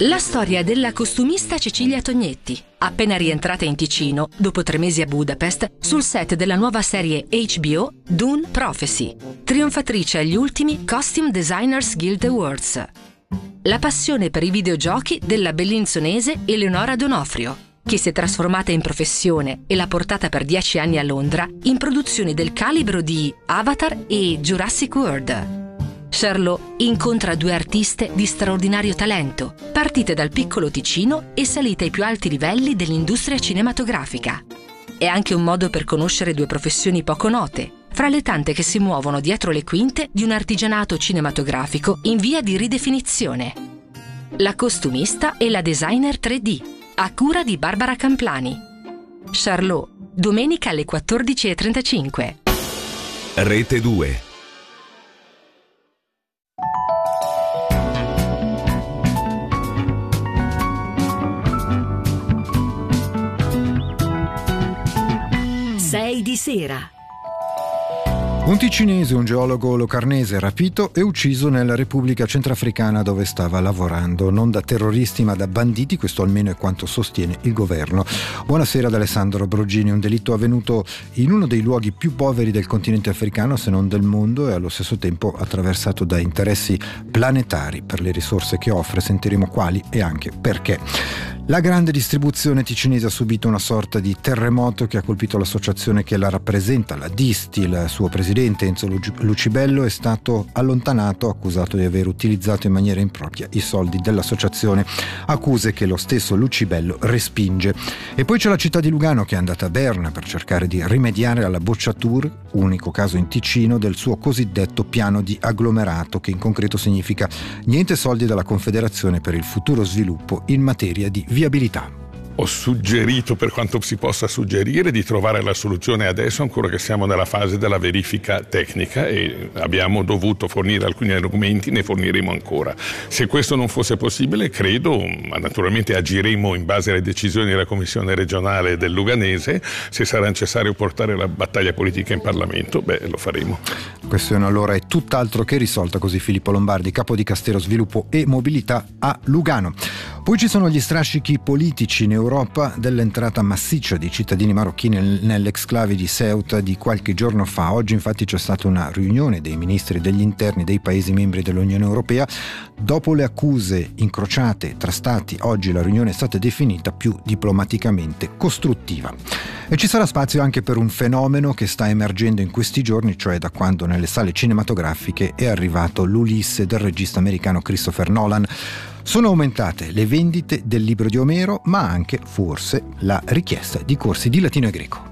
La storia della costumista Cecilia Tognetti, appena rientrata in Ticino, dopo 3 mesi a Budapest, sul set della nuova serie HBO Dune Prophecy, trionfatrice agli ultimi Costume Designers Guild Awards. La passione per i videogiochi della bellinzonese Eleonora D'Onofrio, che si è trasformata in professione e l'ha portata per 10 anni a Londra in produzioni del calibro di Avatar e Jurassic World. Charlot incontra 2 artiste di straordinario talento, partite dal piccolo Ticino e salite ai più alti livelli dell'industria cinematografica. È anche un modo per conoscere 2 professioni poco note, fra le tante che si muovono dietro le quinte di un artigianato cinematografico in via di ridefinizione. La costumista e la designer 3D, a cura di Barbara Camplani. Charlot, domenica alle 14:35. Rete 2. Sei di sera. Un ticinese, un geologo locarnese, rapito e ucciso nella Repubblica Centrafricana dove stava lavorando. Non da terroristi ma da banditi, questo almeno è quanto sostiene il governo. Buonasera ad Alessandro Brogini. Un delitto avvenuto in uno dei luoghi più poveri del continente africano, se non del mondo, e allo stesso tempo attraversato da interessi planetari per le risorse che offre. Sentiremo quali e anche perché. La grande distribuzione ticinese ha subito una sorta di terremoto che ha colpito l'associazione che la rappresenta, la Disti. Il suo presidente Enzo Lucibello è stato allontanato, accusato di aver utilizzato in maniera impropria i soldi dell'associazione, accuse che lo stesso Lucibello respinge. E poi c'è la città di Lugano che è andata a Berna per cercare di rimediare alla bocciatura, unico caso in Ticino, del suo cosiddetto piano di agglomerato, che in concreto significa niente soldi dalla Confederazione per il futuro sviluppo in materia di viabilità. Ho suggerito, per quanto si possa suggerire, di trovare la soluzione adesso, ancora che siamo nella fase della verifica tecnica, e abbiamo dovuto fornire alcuni argomenti, ne forniremo ancora. Se questo non fosse possibile, credo, ma naturalmente agiremo in base alle decisioni della Commissione regionale del Luganese. Se sarà necessario portare la battaglia politica in Parlamento, lo faremo. La questione allora è tutt'altro che risolta, così Filippo Lombardi, capo di Castero Sviluppo e Mobilità a Lugano. Poi ci sono gli strascichi politici in Europa dell'entrata massiccia di cittadini marocchini nell'exclave di Ceuta di qualche giorno fa. Oggi infatti c'è stata una riunione dei ministri degli interni dei paesi membri dell'Unione Europea. Dopo le accuse incrociate tra stati, oggi la riunione è stata definita più diplomaticamente costruttiva. E ci sarà spazio anche per un fenomeno che sta emergendo in questi giorni, cioè da quando nelle sale cinematografiche è arrivato l'Ulisse del regista americano Christopher Nolan. Sono aumentate le vendite del libro di Omero, ma anche, forse, la richiesta di corsi di latino e greco.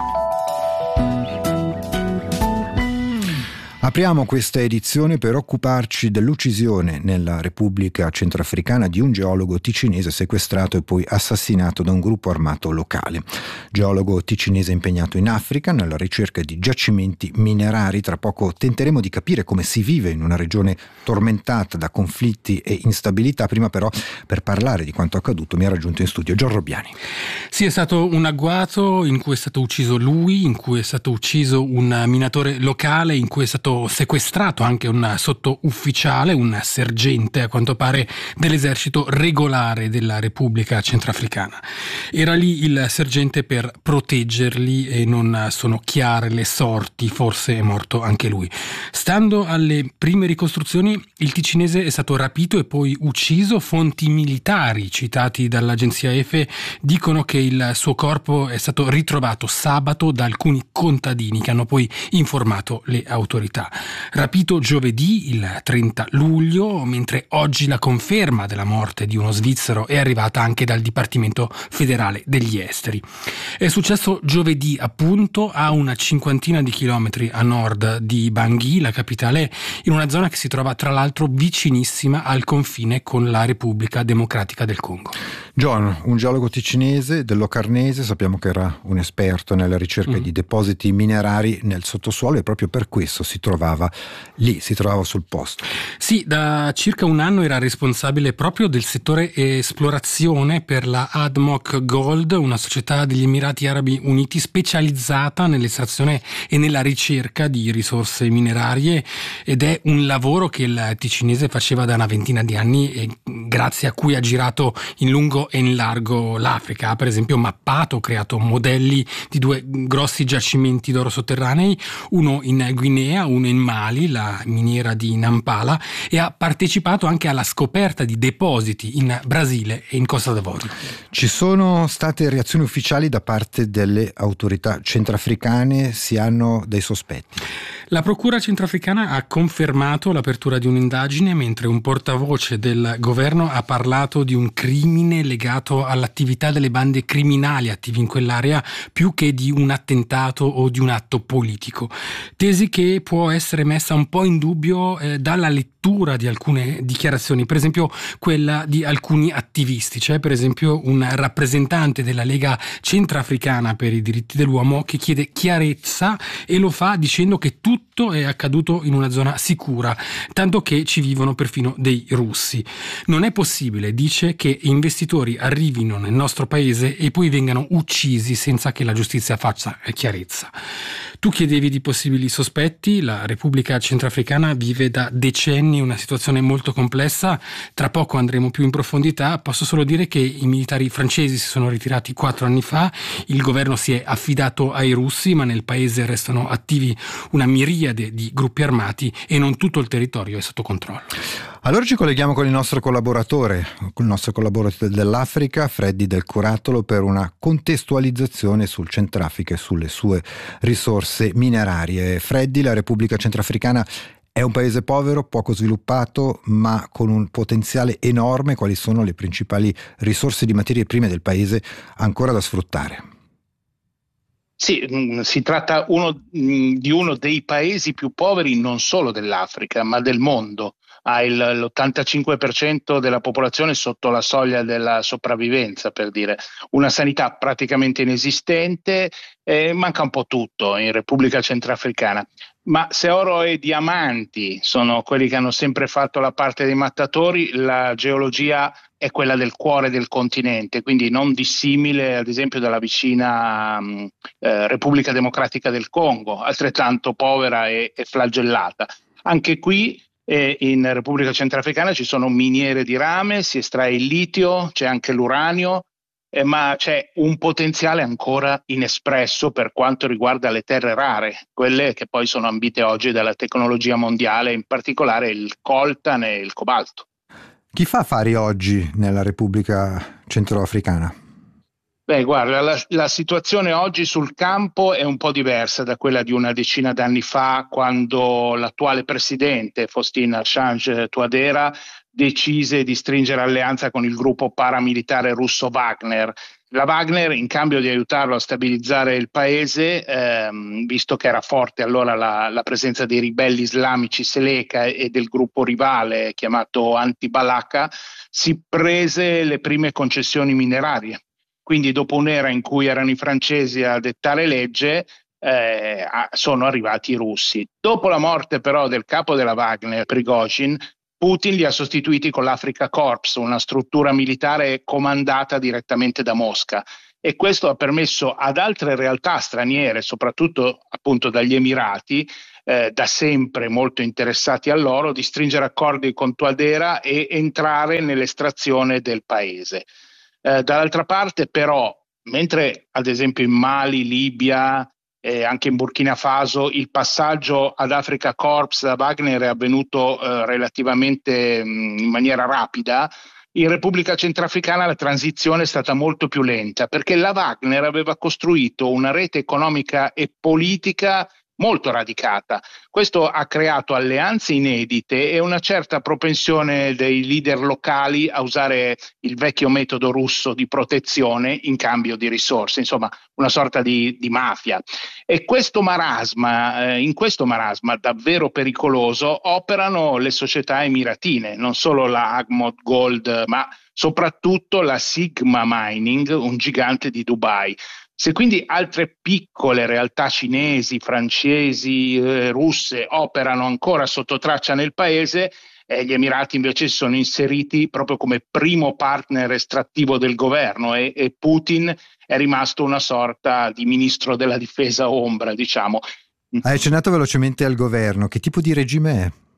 Apriamo questa edizione per occuparci dell'uccisione nella Repubblica Centrafricana di un geologo ticinese sequestrato e poi assassinato da un gruppo armato locale. Geologo ticinese impegnato in Africa nella ricerca di giacimenti minerari. Tra poco tenteremo di capire come si vive in una regione tormentata da conflitti e instabilità. Prima però, per parlare di quanto accaduto, mi ha raggiunto in studio Gian Robbiani. Sì, è stato un agguato in cui è stato ucciso lui, in cui è stato ucciso un minatore locale, in cui è stato sequestrato anche un sottufficiale, un sergente a quanto pare dell'esercito regolare della Repubblica Centrafricana. Era lì il sergente per proteggerli e non sono chiare le sorti, forse è morto anche lui. Stando alle prime ricostruzioni, il ticinese è stato rapito e poi ucciso. Fonti militari citati dall'agenzia EFE dicono che il suo corpo è stato ritrovato sabato da alcuni contadini che hanno poi informato le autorità. Rapito giovedì, il 30 luglio, mentre oggi la conferma della morte di uno svizzero è arrivata anche dal Dipartimento federale degli esteri. È successo giovedì, appunto, a una 50 di chilometri a nord di Bangui, la capitale, in una zona che si trova tra l'altro vicinissima al confine con la Repubblica Democratica del Congo. John, un geologo ticinese del Locarnese, sappiamo che era un esperto nella ricerca di depositi minerari nel sottosuolo e proprio per questo si trovava lì, si trovava sul posto. Sì, da circa un anno era responsabile proprio del settore esplorazione per la ADMOC Gold, una società degli Emirati Arabi Uniti specializzata nell'estrazione e nella ricerca di risorse minerarie, ed è un lavoro che il ticinese faceva da una ventina di anni grazie a cui ha girato in lungo e in largo l'Africa. Ha per esempio mappato, creato modelli di 2 grossi giacimenti d'oro sotterranei, uno in Guinea, uno in Mali, la miniera di Nampala, e ha partecipato anche alla scoperta di depositi in Brasile e in Costa d'Avorio. Ci sono state reazioni ufficiali da parte delle autorità centrafricane? Si hanno dei sospetti? La procura centrafricana ha confermato l'apertura di un'indagine, mentre un portavoce del governo ha parlato di un crimine legato all'attività delle bande criminali attivi in quell'area più che di un attentato o di un atto politico. Tesi che può essere messa un po' in dubbio dalla lettura di alcune dichiarazioni, per esempio quella di alcuni attivisti. C'è per esempio un rappresentante della Lega Centrafricana per i diritti dell'uomo che chiede chiarezza e lo fa dicendo che tutto è accaduto in una zona sicura, tanto che ci vivono perfino dei russi. Non è possibile, dice, che investitori arrivino nel nostro paese e poi vengano uccisi senza che la giustizia faccia chiarezza. Tu chiedevi di possibili sospetti. La Repubblica Centrafricana vive da decenni una situazione molto complessa. Tra poco andremo più in profondità. Posso solo dire che i militari francesi si sono ritirati 4 anni fa, il governo si è affidato ai russi, ma nel paese restano attivi una miriade di gruppi armati e non tutto il territorio è sotto controllo. Allora ci colleghiamo con il nostro collaboratore dell'Africa, Freddy Del Curatolo, per una contestualizzazione sul Centrafrica e sulle sue risorse minerarie. Freddy, la Repubblica Centrafricana è un paese povero, poco sviluppato, ma con un potenziale enorme. Quali sono le principali risorse di materie prime del paese ancora da sfruttare? Sì, si tratta di uno dei paesi più poveri non solo dell'Africa, ma del mondo. Ha l'85% della popolazione sotto la soglia della sopravvivenza, per dire. Una sanità praticamente inesistente, manca un po' tutto in Repubblica Centrafricana. Ma se oro e diamanti sono quelli che hanno sempre fatto la parte dei mattatori, la geologia è quella del cuore del continente, quindi non dissimile ad esempio dalla vicina Repubblica Democratica del Congo, altrettanto povera e flagellata. Anche qui in Repubblica Centrafricana ci sono miniere di rame, si estrae il litio, c'è anche l'uranio, ma c'è un potenziale ancora inespresso per quanto riguarda le terre rare, quelle che poi sono ambite oggi dalla tecnologia mondiale, in particolare il coltan e il cobalto. Chi fa affari oggi nella Repubblica Centroafricana? Beh, guarda, la situazione oggi sul campo è un po' diversa da quella di una decina d'anni fa, quando l'attuale presidente, Faustin Archange Touadéra, decise di stringere alleanza con il gruppo paramilitare russo Wagner. La Wagner, in cambio di aiutarlo a stabilizzare il paese, visto che era forte allora la presenza dei ribelli islamici Seleka e del gruppo rivale chiamato Anti-Balaka, si prese le prime concessioni minerarie. Quindi dopo un'era in cui erano i francesi a dettare legge, sono arrivati i russi. Dopo la morte però del capo della Wagner, Prigozhin, Putin li ha sostituiti con l'Africa Corps, una struttura militare comandata direttamente da Mosca. E questo ha permesso ad altre realtà straniere, soprattutto appunto dagli Emirati, da sempre molto interessati all'oro, di stringere accordi con Touadéra e entrare nell'estrazione del paese. Dall'altra parte però, mentre ad esempio in Mali, Libia e anche in Burkina Faso il passaggio ad Africa Corps da Wagner è avvenuto relativamente in maniera rapida, in Repubblica Centrafricana la transizione è stata molto più lenta, perché la Wagner aveva costruito una rete economica e politica molto radicata. Questo ha creato alleanze inedite e una certa propensione dei leader locali a usare il vecchio metodo russo di protezione in cambio di risorse, insomma una sorta di mafia. E in questo marasma davvero pericoloso operano le società emiratine, non solo la Agmod Gold, ma soprattutto la Sigma Mining, un gigante di Dubai. Se quindi altre piccole realtà cinesi, francesi, russe operano ancora sotto traccia nel paese, gli Emirati invece si sono inseriti proprio come primo partner estrattivo del governo e Putin è rimasto una sorta di ministro della difesa ombra, diciamo. Hai accennato velocemente al governo, che tipo di regime è?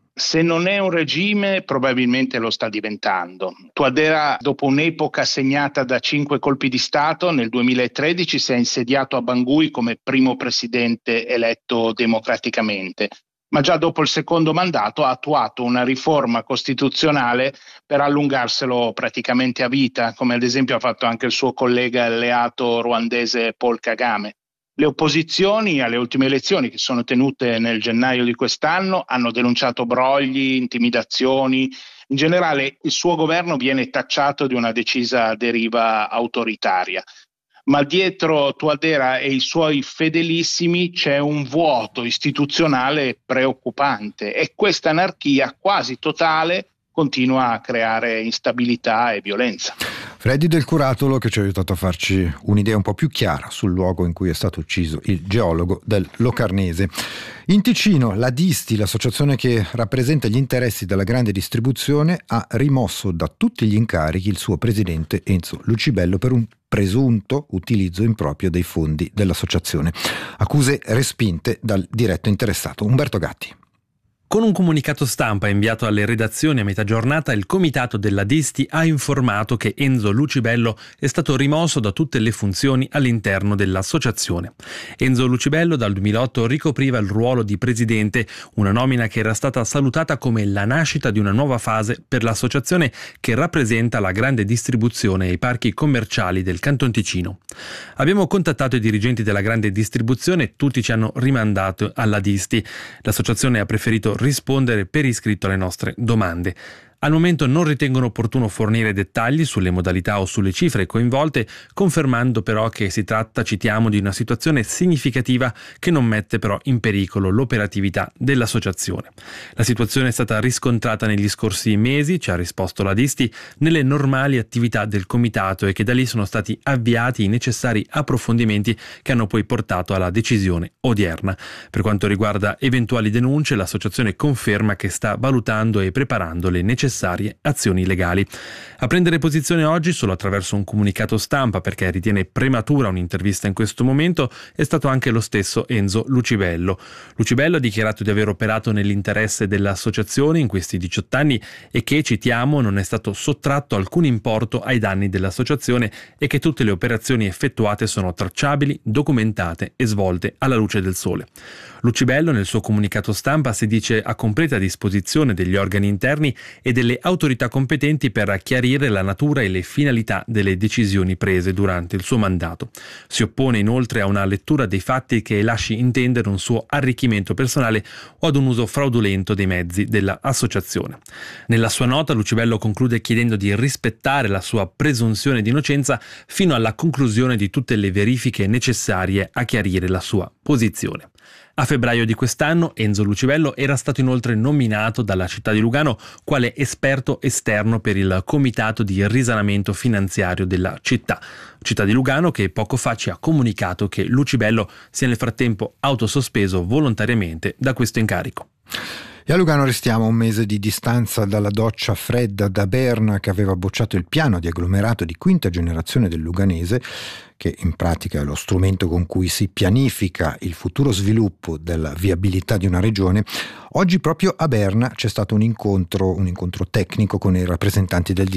Se non è un regime, probabilmente lo sta diventando. Touadéra, dopo un'epoca segnata da 5 colpi di Stato, nel 2013 si è insediato a Bangui come primo presidente eletto democraticamente. Ma già dopo il secondo mandato ha attuato una riforma costituzionale per allungarselo praticamente a vita, come ad esempio ha fatto anche il suo collega alleato ruandese Paul Kagame. Le opposizioni alle ultime elezioni, che sono tenute nel gennaio di quest'anno, hanno denunciato brogli, intimidazioni. In generale il suo governo viene tacciato di una decisa deriva autoritaria. Ma dietro Touadéra e i suoi fedelissimi c'è un vuoto istituzionale preoccupante e questa anarchia quasi totale continua a creare instabilità e violenza. Freddy Del Curatolo, che ci ha aiutato a farci un'idea un po' più chiara sul luogo in cui è stato ucciso il geologo del Locarnese. In Ticino, la Disti, l'associazione che rappresenta gli interessi della grande distribuzione, ha rimosso da tutti gli incarichi il suo presidente Enzo Lucibello per un presunto utilizzo improprio dei fondi dell'associazione. Accuse respinte dal diretto interessato, Umberto Gatti. Con un comunicato stampa inviato alle redazioni a metà giornata, il comitato della Disti ha informato che Enzo Lucibello è stato rimosso da tutte le funzioni all'interno dell'associazione. Enzo Lucibello dal 2008 ricopriva il ruolo di presidente, una nomina che era stata salutata come la nascita di una nuova fase per l'associazione che rappresenta la grande distribuzione e i parchi commerciali del Canton Ticino. Abbiamo contattato i dirigenti della grande distribuzione e tutti ci hanno rimandato alla Disti. L'associazione ha preferito rispondere per iscritto alle nostre domande. Al momento non ritengono opportuno fornire dettagli sulle modalità o sulle cifre coinvolte, confermando però che si tratta, citiamo, di una situazione significativa che non mette però in pericolo l'operatività dell'associazione. La situazione è stata riscontrata negli scorsi mesi, ci ha risposto la Disti, nelle normali attività del comitato e che da lì sono stati avviati i necessari approfondimenti che hanno poi portato alla decisione odierna. Per quanto riguarda eventuali denunce, l'associazione conferma che sta valutando e preparando le necessarie azioni legali. A prendere posizione oggi solo attraverso un comunicato stampa, perché ritiene prematura un'intervista in questo momento, è stato anche lo stesso Enzo Lucibello. Lucibello ha dichiarato di aver operato nell'interesse dell'associazione in questi 18 anni e che, citiamo, non è stato sottratto alcun importo ai danni dell'associazione e che tutte le operazioni effettuate sono tracciabili, documentate e svolte alla luce del sole. Lucibello nel suo comunicato stampa si dice a completa disposizione degli organi interni e delle autorità competenti per chiarire la natura e le finalità delle decisioni prese durante il suo mandato. Si oppone inoltre a una lettura dei fatti che lasci intendere un suo arricchimento personale o ad un uso fraudolento dei mezzi dell'associazione. Nella sua nota Lucibello conclude chiedendo di rispettare la sua presunzione di innocenza fino alla conclusione di tutte le verifiche necessarie a chiarire la sua posizione. A febbraio di quest'anno Enzo Lucibello era stato inoltre nominato dalla città di Lugano quale esperto esterno per il comitato di risanamento finanziario della città di Lugano, che poco fa ci ha comunicato che Lucibello si è nel frattempo autosospeso volontariamente da questo incarico. E a Lugano restiamo a un mese di distanza dalla doccia fredda da Berna, che aveva bocciato il piano di agglomerato di quinta generazione del luganese, che in pratica è lo strumento con cui si pianifica il futuro sviluppo della viabilità di una regione. Oggi proprio a Berna c'è stato un incontro tecnico con i rappresentanti del